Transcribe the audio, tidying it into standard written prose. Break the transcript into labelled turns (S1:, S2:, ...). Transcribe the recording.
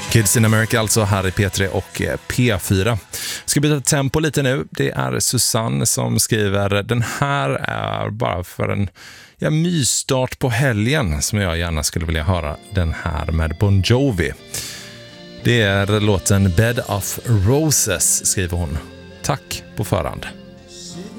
S1: Kids in America alltså här i P3 och P4. Ska byta tempo lite nu. Det är Susanne som skriver: den här är bara för en mysstart på helgen som jag gärna skulle vilja höra den här med Bon Jovi. Det är låten Bed of Roses, skriver hon. Tack på förhand.